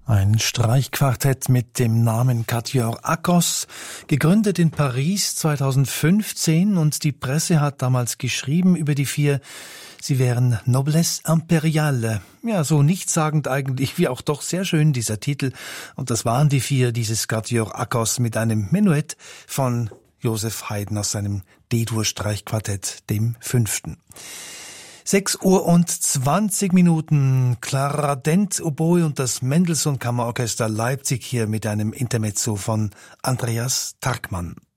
Ein Streichquartett mit dem Namen Quatuor Akos, gegründet in Paris 2015, und die Presse hat damals geschrieben über die vier, sie wären Noblesse Imperiale. Ja, so nichtssagend eigentlich, wie auch doch sehr schön dieser Titel. Und das waren die vier, dieses Quatuor Akos mit einem Menuett von Joseph Haydn aus seinem D-Dur-Streichquartett, dem 5. 6:20 Clara Dent, Oboe und das Mendelssohn Kammerorchester Leipzig hier mit einem Intermezzo von Andreas Tarkmann.